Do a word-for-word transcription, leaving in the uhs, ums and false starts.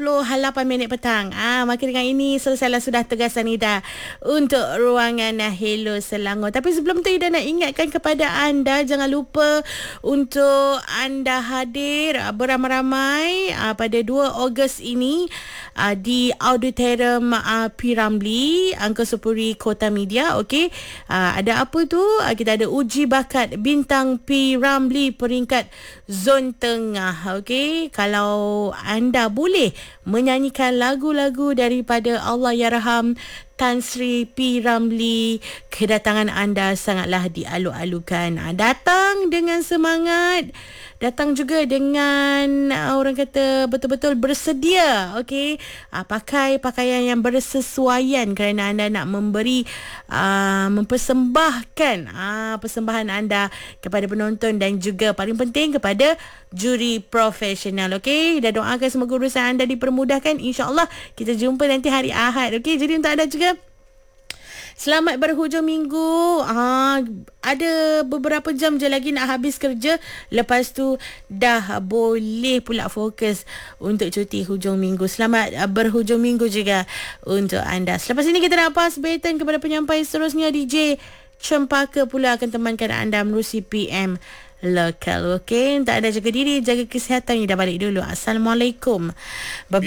puluh lapan minit petang. Ah, maka dengan ini selesailah sudah tugasan Ida untuk ruangan Hello Selangor. Tapi sebelum tu Ida nak ingatkan kepada anda, jangan lupa untuk anda hadir ah, beramai-ramai ah, pada dua Ogos ini ah, di Auditorium ah, P. Ramlee, Angkasa Puri Kota Media. Okey. Ah, ada apa tu? Ah, kita ada uji bakat bintang P. Ramlee peringkat zon tengah. Okey, kalau anda boleh menyanyikan lagu-lagu daripada Allahyarham Tan Sri P. Ramlee, kedatangan anda sangatlah dialu-alukan. Ah, datang dengan semangat, datang juga dengan ah, orang kata betul-betul bersedia. Okey, ah, pakai pakaian yang bersesuaian kerana anda nak memberi ah, mempersembahkan ah, persembahan anda kepada penonton dan juga paling penting kepada juri profesional. Okey, dah doakan semoga urusan anda dipermudahkan. InsyaAllah kita jumpa nanti hari Ahad. Okey, jadi untuk anda juga, selamat berhujung minggu. Ha, ada beberapa jam je lagi nak habis kerja. Lepas tu dah boleh pula fokus untuk cuti hujung minggu. Selamat uh, berhujung minggu juga untuk anda. Selepas ini kita nak pass baton kepada penyampai seterusnya. D J Cempaka pula akan temankan anda menerusi P M Lokal. Okey, tak ada, jaga diri, jaga kesihatan. Ida balik dulu. Assalamualaikum. Bye.